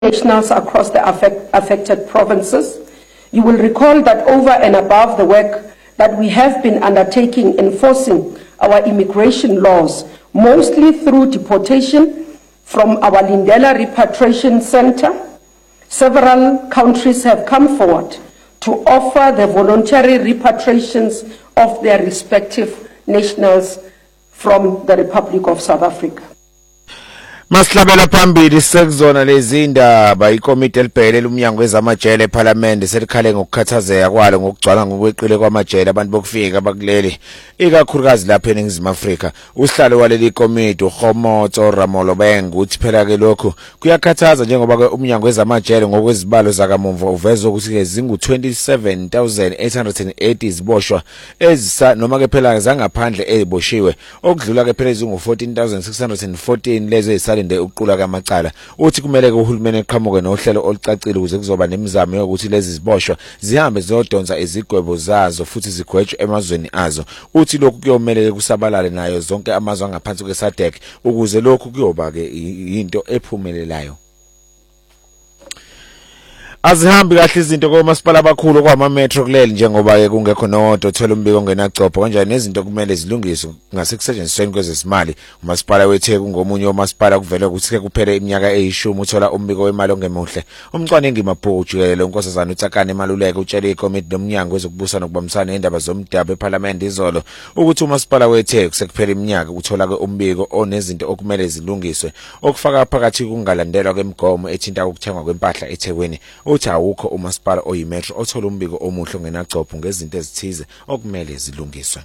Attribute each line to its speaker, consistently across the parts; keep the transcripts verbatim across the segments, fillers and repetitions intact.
Speaker 1: nationals across the affect, affected provinces. You will recall that over and above the work that we have been undertaking enforcing our immigration laws, mostly through deportation from our Lindela Repatriation Center, several countries have come forward to offer the voluntary repatriations of their respective nationals from the Republic of South Africa.
Speaker 2: Maslabela phambili sekuzona lezi indaba ikomiti elibhekele umnyango wezamajele eParliament selikhale ngokukhathazeka kwalo ngokugcwala ngokweqile kwamajele abantu bokufika abakuleli ikakhulukazi lapha eNingizimu Afrika. Uhlalo waleli komiti uGomotso Ramolobeng uthi phela ke lokho kuyakhathaza njengoba ke umnyango wezamajele ngokwezibalo zakamumva uveza ukuthi ke zingu twenty-seven thousand eight hundred eighty iziboshwa ezisa noma ke phela zangaphandle eziboshiwe okudlula ke phela zingu fourteen thousand six hundred fourteen lezo ezisale ukuqula kamacala. Uthi kumele ke uhulumeni eqhamuke nohlelo olucacile ukuze kuzoba nemizamo yokuthi lezi ziboshwa zihambe ziyodonsa izigwebo zazo futhi zigwetshwe emazweni azo. Uthi lokhu kuyomele kusabalale nayo zonke amazwe angaphansi kweSADC ukuze lokhu kuyoba ke into ephumelelayo. Azihambi kahle izinto komasipala abakhulu kwama metro kuleli njengoba ke kungekho nodwa othola umbiko ngenagcopho kanjani nezinto kumele zilungiswe ngasekusentshenzisweni kwezesimali. Umasipala weTheku ngomunye womasipala kuvele ukuthi ke kuphele iminyaka eyishumi uthola umbiko wemali ongemuhle. Umcwaningi Maphuzu jikelele uNkosazana uTsakane Maluleke utshele ikomiti nomnyango wezokubusa nokubambisana endaba zomdabu eParliament izolo ukuthi umasipala weTheku sekuphele iminyaka uthola ke umbiko onezinto okumele zilungiswe okufaka phakathi kungalandelwa kwemigomo ethinta ukuthengwa kwempahla eThekwini. Uthi awukho umasipala oyimetro othola umbiko omuhle ngenagcopho ngezinto ezithize okumele zilungiswe.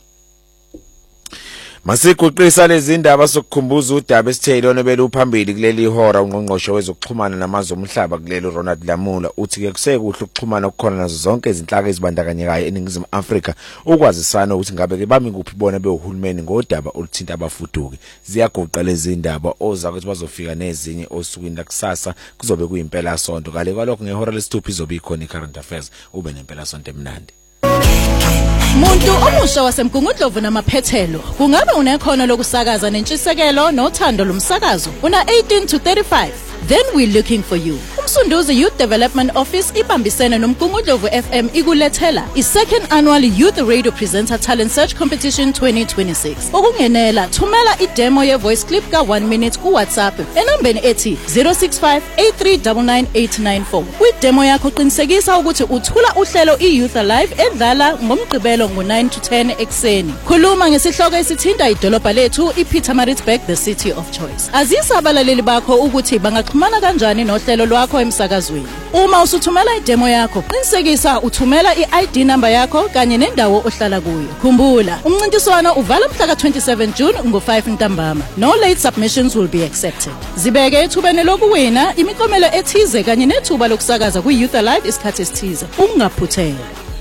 Speaker 2: Masiguqisa lezi indaba sokukhumbuza udaba esithele onobele uphambili kuleli ihora ungqongqoshe wezokuxhumana namazwe omhlaba kuleli Ronald Lamula uthi ke kusekuhle ukuxhumana okukhona nazo zonke izinhlaka ezibandakanyekayo eNingizimu Afrika ukwazisana ukuthi ngabe ke bami kuphi bona beUhulumeni ngodaba oluthinta abafuduki. Ziyaguqa lezi indaba oza ukuthi bazofika nezinye osukwini lakusasa kuzobe kuyimpela sonto kale kwalokho ngehora lesithupha izobe ikhona iCurrent Affairs ube nempela sonto emnandi.
Speaker 3: Muntu omusha wasemgungundlovu namaphethelo kungabe unekhono lokusakaza nentshisekelo nothando lomsakazo una eighteen to thirty-five then we're looking for you. Umsunduzi Youth Development Office ibambisene nomgungundlovu F M ikulethela i-second annual Youth Radio Presenter Talent Search Competition twenty twenty-six. Ukungenela thumela i-demo ye-voice clip ka one minute ku WhatsApp enambeni ethi zero six five eight three nine nine eight nine four. Kwi-demo yakho qinisekisa ukuthi uthula uhlelo i-Youth Alive edlala ngomgqibelo ngo nine to ten ekseni. Khuluma ngesihloko esithinta idolobha lethu iPietermaritzburg the city of choice. Azisa abalaleli bakho ukuthi bangaxhumana kanjani nohlelo lwakho emsakazweni. Uma usuthumela i-demo yakho qinisekisa uthumela i-I D number yakho kanye nendawo ohlala kuyo. Khumbula umncintiswano uvala mhla ka twenty-seven June ngo five ntambama. No late submissions will be accepted. Zibeke ethubeni lokuwina imiklomelo ethize kanye nethuba lokusakaza ku-Youth Alive isikhathi esithize. Ungaphuthela.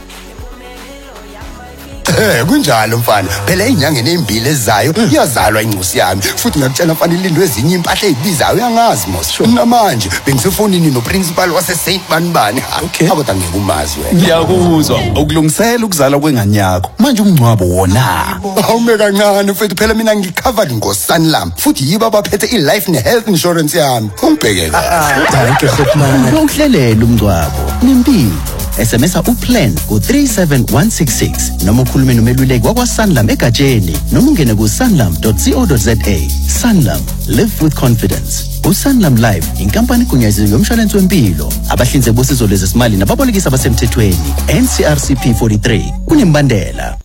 Speaker 4: Eh kunjalo mfana phela inyangeni embili ezayo iyazalwa inqusi yami futhi ngakutshela mfana ilindwe ezinye impahla ezibizayo uyangazi mos namanje bengisefonini noprincipal wase Saint Banibani akodwa ngikumazi wena
Speaker 5: ngiyakuzwa ukulungisela ukuzala kwengane yakho manje umncwabo wona
Speaker 4: awume kancane mfethu phela mina ngicovered ngoSanlam futhi yiba baphethe iLife neHealth Insurance yami ungibhekela
Speaker 5: danke khotmana ukuhlelela umncwabo nempilo S M S uplan ku three seven one six six noma ukhulume nomeluleki wakwaSanlam egatsheni noma ungene ku sanlam dot co dot za. Sanlam, live with confidence. uSanlam Life inkampani egunyaziwe yomshwalense wempilo abahlinzeki bosizo lwezesimali nababolekisi abasemthethweni N C R C P forty-three kunembandela.